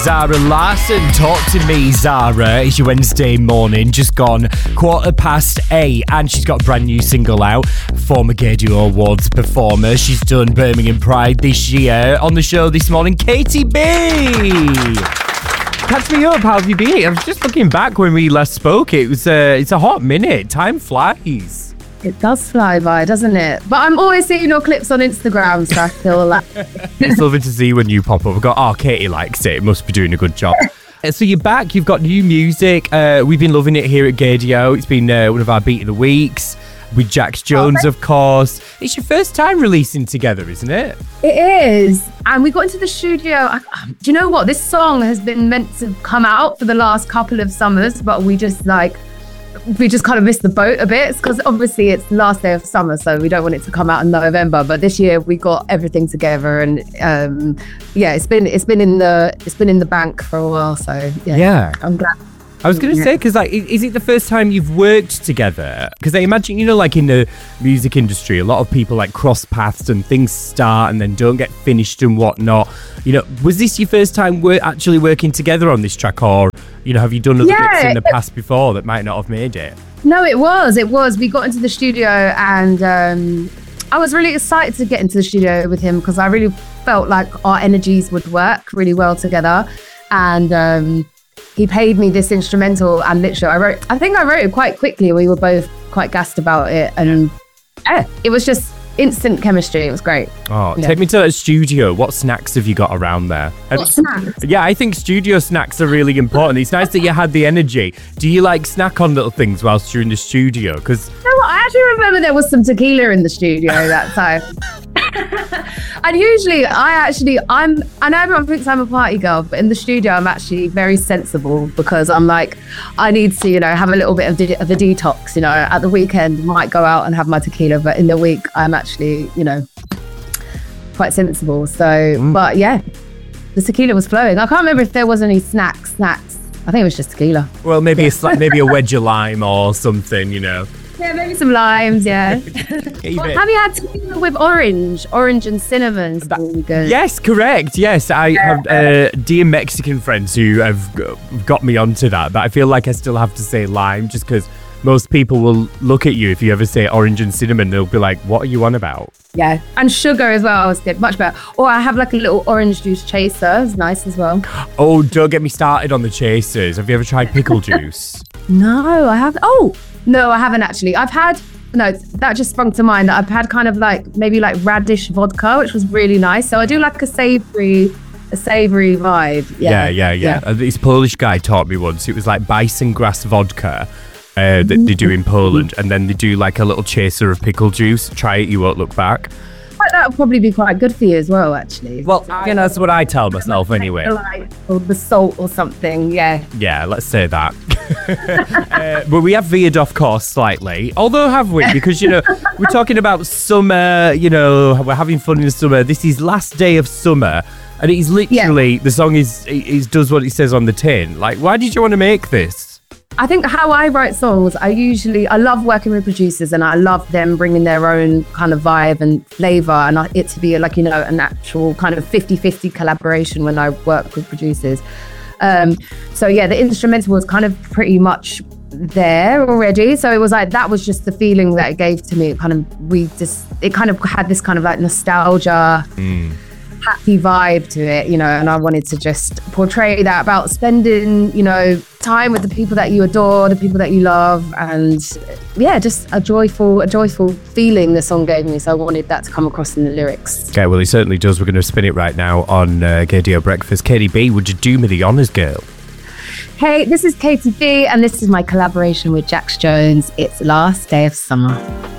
Zara Larsson, talk to me, Zara. It's your Wednesday morning, just gone 8:15, and she's got a brand new single out. Former Gaydio Awards performer. She's done Birmingham Pride this year. On the show this morning, Katie B. Catch me up, how have you been? I was just looking back when we last spoke. It's a hot minute. Time flies. It does fly by, doesn't it? But I'm always seeing your clips on Instagram, so I feel like... It's lovely to see when you pop up. I've got, Katie likes it. It must be doing a good job. So you're back. You've got new music. We've been loving it here at Gaydio. It's been one of our beat of the weeks with Jax Jones, of course. It's your first time releasing together, isn't it? It is. And we got into the studio. Do you know what? This song has been meant to come out for the last couple of summers, but we just kind of missed the boat a bit because obviously it's the last day of summer, so we don't want it to come out in November. But this year we got everything together, and it's been in the bank for a while. So yeah. I'm glad. I was going to say, because is it the first time you've worked together? Because I imagine, in the music industry, a lot of people cross paths and things start and then don't get finished and whatnot. Was this your first time actually working together on this track, or have you done other bits in the past before that might not have made it? No, it was. We got into the studio, and I was really excited to get into the studio with him because I really felt like our energies would work really well together. And he paid me this instrumental, and literally I think I wrote it quite quickly. We were both quite gassed about it, and it was just instant chemistry. It was great. Take me to the studio. What snacks have you got around there? What snacks? Yeah, I think studio snacks are really important. It's nice that you had the energy. Do you snack on little things whilst you're in the studio? Because I actually remember there was some tequila in the studio that time. And usually I know everyone thinks I'm a party girl, but in the studio I'm actually very sensible because I'm I need to have a little bit of a detox. At the weekend might go out and have my tequila, but in the week I'm actually quite sensible. So but yeah, the tequila was flowing. I can't remember if there was any snacks. I think it was just tequila. Well, maybe maybe a wedge of lime or something. Yeah, maybe some limes, yeah. Have you had tequila with orange and cinnamon? Really good. Yes, correct. Yes, I have dear Mexican friends who have got me onto that, but I feel like I still have to say lime just because most people will look at you if you ever say orange and cinnamon. They'll be like, what are you on about? Yeah, and sugar as well is good, much better. Or I have a little orange juice chaser. It's nice as well. Oh, don't get me started on the chasers. Have you ever tried pickle juice? No, I haven't. Oh, no, I haven't actually. That just sprung to mind. I've had kind of maybe radish vodka, which was really nice. So I do a savory vibe. Yeah. This Polish guy taught me once. It was bison grass vodka that they do in Poland, and then they do a little chaser of pickle juice. Try it, you won't look back. That would probably be quite good for you as well, actually. Well, that's what I tell myself anyway. Or the salt or something, yeah. Yeah, let's say that. But we have veered off course slightly. Although, have we? Because, we're talking about summer, we're having fun in the summer. This is last day of summer. And it is literally, the song is does what it says on the tin. Why did you want to make this? I think how I write songs, I love working with producers, and I love them bringing their own kind of vibe and flavor, and it to be an actual kind of 50-50 collaboration when I work with producers. So yeah, the instrumental was kind of pretty much there already. So it was that was just the feeling that it gave to me. It kind of had this kind of nostalgia, happy vibe to it, and I wanted to just portray that about spending, time with the people that you adore, the people that you love, and yeah, just a joyful feeling the song gave me. So I wanted that to come across in the lyrics. Okay, well, it certainly does. We're going to spin it right now on Gaydio Breakfast. Katie B, would you do me the honours, girl? Hey, this is Katie B, and this is my collaboration with Jax Jones. It's Last Day of Summer.